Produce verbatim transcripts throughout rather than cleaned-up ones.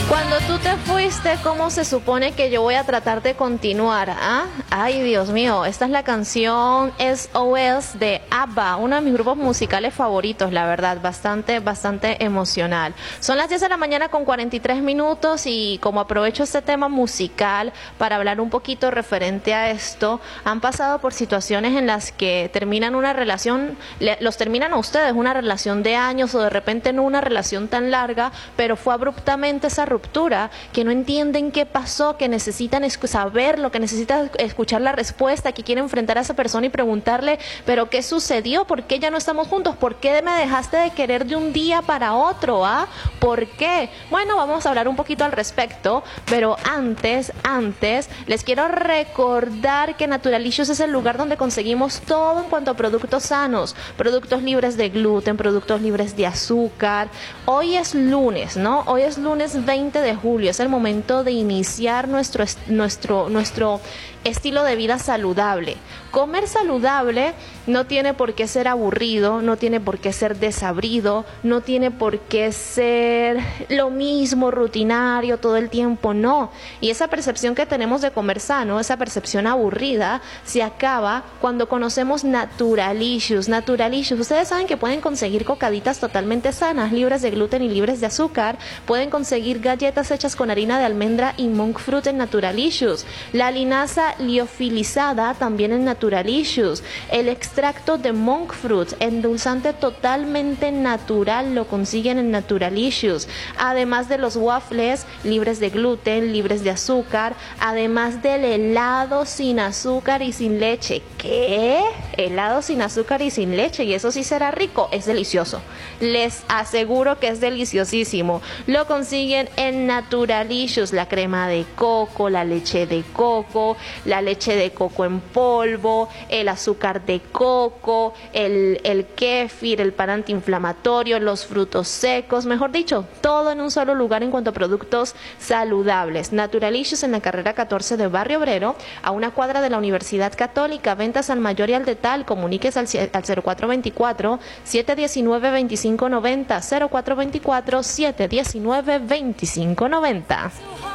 Cuando tú te fuiste, ¿cómo se supone que yo voy a tratar de continuar? ¿Ah? Ay, Dios mío, esta es la canción S O S de ABBA, uno de mis grupos musicales favoritos, la verdad, bastante, bastante emocional. Son las diez de la mañana con cuarenta y tres minutos y como aprovecho este tema musical para hablar un poquito referente a esto, han pasado por situaciones en las que terminan una relación, le, los terminan a ustedes, una relación de años o de repente no una relación tan larga, pero fue abruptamente esa ruptura, que no entienden qué pasó, que necesitan saberlo, que necesitan escuchar la respuesta, que quieren enfrentar a esa persona y preguntarle, pero ¿qué sucedió? ¿Por qué ya no estamos juntos? ¿Por qué me dejaste de querer de un día para otro? ¿Ah? ¿Por qué? Bueno, vamos a hablar un poquito al respecto, pero antes, antes, les quiero recordar que Naturalicious es el lugar donde conseguimos todo en cuanto a productos sanos, productos libres de gluten, productos libres de azúcar. Hoy es lunes, ¿no? Hoy es lunes veinte de julio, es el momento de iniciar nuestro, nuestro, nuestro estilo de vida saludable. Comer saludable no tiene por qué ser aburrido, no tiene por qué ser desabrido, no tiene por qué ser lo mismo, rutinario todo el tiempo, no. Y esa percepción que tenemos de comer sano, esa percepción aburrida, se acaba cuando conocemos Naturalicious. Naturalicious, ustedes saben que pueden conseguir cocaditas totalmente sanas, libres de gluten y libres de azúcar, pueden conseguir galletas hechas con harina de almendra y monk fruit en Naturalicious, la linaza liofilizada también en Naturalicious, el extracto de monk fruit, endulzante totalmente natural, lo consiguen en Naturalicious, además de los waffles libres de gluten, libres de azúcar, además del helado sin azúcar y sin leche. ¿Qué? Helado sin azúcar y sin leche, y eso sí será rico, es delicioso, les aseguro que es deliciosísimo. Lo consiguen en Naturalicious, la crema de coco, la leche de coco, la leche de coco en polvo, el azúcar de coco, el, el kéfir, el pan antiinflamatorio, los frutos secos, mejor dicho, todo en un solo lugar en cuanto a productos saludables. Naturalicious en la carrera catorce de Barrio Obrero, a una cuadra de la Universidad Católica, ventas al mayor y al detal, comuníquese al, al cero cuatro veinticuatro, siete diecinueve, veinticinco noventa, cero cuatro veinticuatro, siete diecinueve, veinticinco noventa.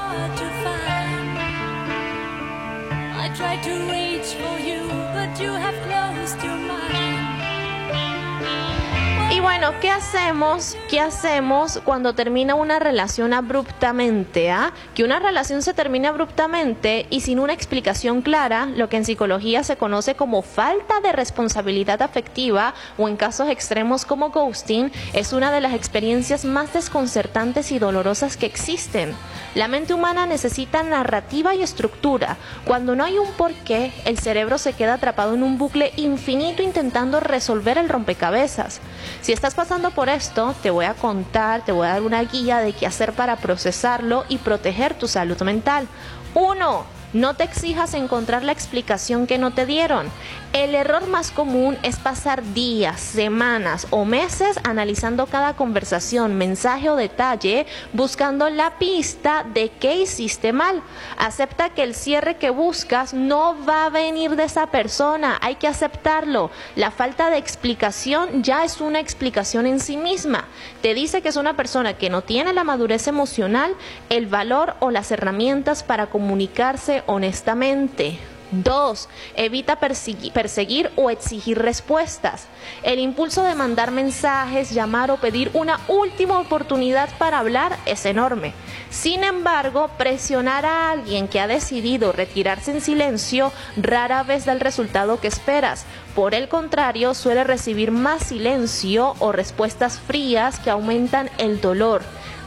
Y bueno, ¿qué hacemos? ¿Qué hacemos cuando termina una relación abruptamente? ¿Ah? Que una relación se termine abruptamente y sin una explicación clara, lo que en psicología se conoce como falta de responsabilidad afectiva o en casos extremos como ghosting, es una de las experiencias más desconcertantes y dolorosas que existen. La mente humana necesita narrativa y estructura. Cuando no hay un porqué, el cerebro se queda atrapado en un bucle infinito intentando resolver el rompecabezas. Si estás pasando por esto, te voy a contar, te voy a dar una guía de qué hacer para procesarlo y proteger tu salud mental. Uno, no te exijas encontrar la explicación que no te dieron. El error más común es pasar días, semanas o meses analizando cada conversación, mensaje o detalle, buscando la pista de qué hiciste mal. Acepta que el cierre que buscas no va a venir de esa persona, hay que aceptarlo. La falta de explicación ya es una explicación en sí misma. Te dice que es una persona que no tiene la madurez emocional, el valor o las herramientas para comunicarse honestamente. Dos, evita perseguir, perseguir o exigir respuestas. El impulso de mandar mensajes, llamar o pedir una última oportunidad para hablar es enorme. Sin embargo, presionar a alguien que ha decidido retirarse en silencio rara vez da el resultado que esperas. Por el contrario, suele recibir más silencio o respuestas frías que aumentan el dolor.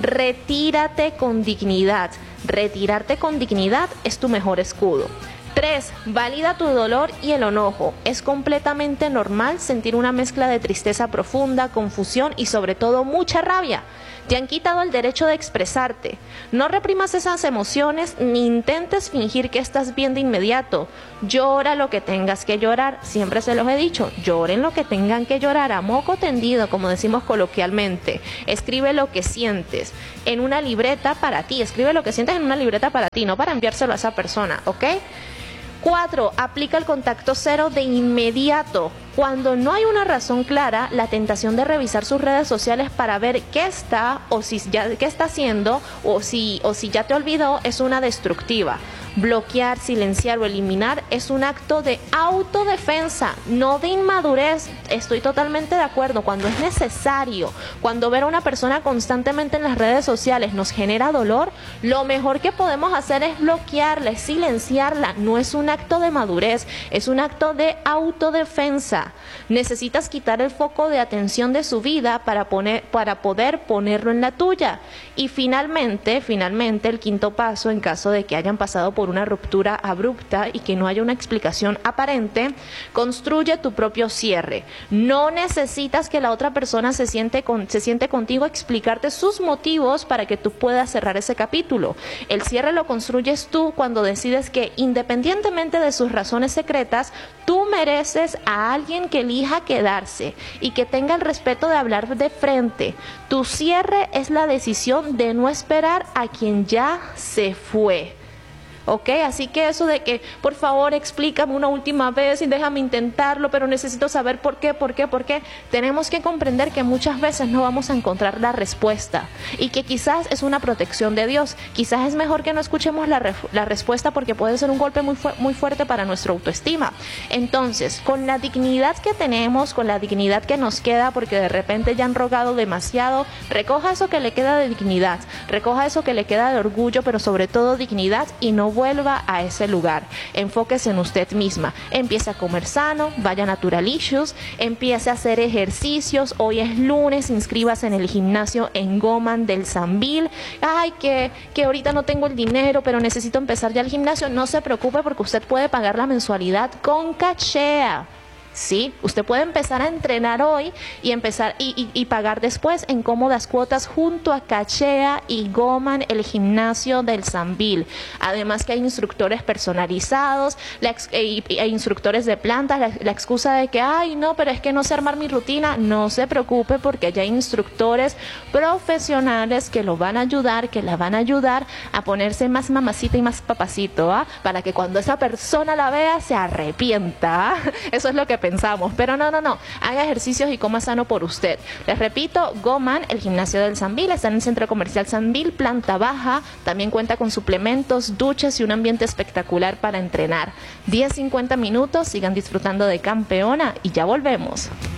Retírate con dignidad. Retirarte con dignidad es tu mejor escudo. Tres, valida tu dolor y el enojo. Es completamente normal sentir una mezcla de tristeza profunda, confusión y sobre todo mucha rabia. Te han quitado el derecho de expresarte. No reprimas esas emociones ni intentes fingir que estás bien de inmediato. Llora lo que tengas que llorar. Siempre se los he dicho, lloren lo que tengan que llorar a moco tendido, como decimos coloquialmente. Escribe lo que sientes en una libreta para ti. Escribe lo que sientes en una libreta para ti, no para enviárselo a esa persona, ¿ok? Cuatro, aplica el contacto cero de inmediato. Cuando no hay una razón clara, la tentación de revisar sus redes sociales para ver qué está o si ya qué está haciendo o si o si ya te olvidó es una destructiva. Bloquear, silenciar o eliminar es un acto de autodefensa, no de inmadurez. Estoy totalmente de acuerdo. Cuando es necesario, cuando ver a una persona constantemente en las redes sociales nos genera dolor, lo mejor que podemos hacer es bloquearla, es silenciarla. No es un acto de madurez, es un acto de autodefensa. Necesitas quitar el foco de atención de su vida para poner, para poder ponerlo en la tuya. Y finalmente, finalmente, el quinto paso, en caso de que hayan pasado por una ruptura abrupta y que no haya una explicación aparente, construye tu propio cierre. No necesitas que la otra persona se siente, con, se siente contigo a explicarte sus motivos para que tú puedas cerrar ese capítulo. El cierre lo construyes tú cuando decides que, independientemente de sus razones secretas, tú mereces a alguien que elija quedarse y que tenga el respeto de hablar de frente. Tu cierre es la decisión de no esperar a quien ya se fue. ¿Ok? Así que eso de que, por favor, explícame una última vez y déjame intentarlo, pero necesito saber por qué, por qué, por qué. Tenemos que comprender que muchas veces no vamos a encontrar la respuesta y que quizás es una protección de Dios. Quizás es mejor que no escuchemos la, re la respuesta porque puede ser un golpe muy, fu muy fuerte para nuestra autoestima. Entonces, con la dignidad que tenemos, con la dignidad que nos queda, porque de repente ya han rogado demasiado, recoja eso que le queda de dignidad, recoja eso que le queda de orgullo, pero sobre todo dignidad, y no vuelva a ese lugar. Enfóquese en usted misma. Empiece a comer sano, vaya a Naturalicious, empiece a hacer ejercicios. Hoy es lunes, inscríbase en el gimnasio en Goman del Sambil. Ay, que, que ahorita no tengo el dinero, pero necesito empezar ya el gimnasio. No se preocupe porque usted puede pagar la mensualidad con Cachea. Sí, usted puede empezar a entrenar hoy y empezar y, y, y pagar después en cómodas cuotas junto a Cachea y Goman, el gimnasio del Sambil. Además que hay instructores personalizados, la ex, e, e instructores de plantas. La, la excusa de que, ay, no, pero es que no sé armar mi rutina. No se preocupe porque ya hay instructores profesionales que lo van a ayudar, que la van a ayudar a ponerse más mamacita y más papacito, ¿ah? Para que cuando esa persona la vea se arrepienta. ¿Ah? Eso es lo que pensamos, pero no, no, no, haga ejercicios y coma sano por usted. Les repito, Goman, el gimnasio del Sambil, está en el Centro Comercial Sambil, planta baja, también cuenta con suplementos, duchas y un ambiente espectacular para entrenar. diez a cincuenta minutos, sigan disfrutando de Campeona y ya volvemos.